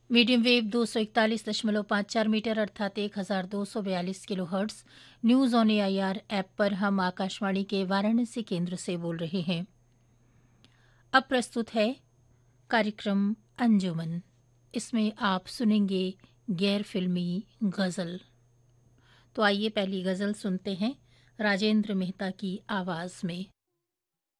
Medium wave 241.54 metre अर्थात 1242 kilo hertz. News on AIR app पर हम आकाशवाणी के वाराणसी केंद्र से बोल रहे हैं। अब प्रस्तुत है कार्यक्रम अंजुमन। इसमें आप सुनेंगे गैर फिल्मी गज़ल। तो आइए पहली गज़ल सुनते हैं राजेंद्र मेहता की आवाज़ में।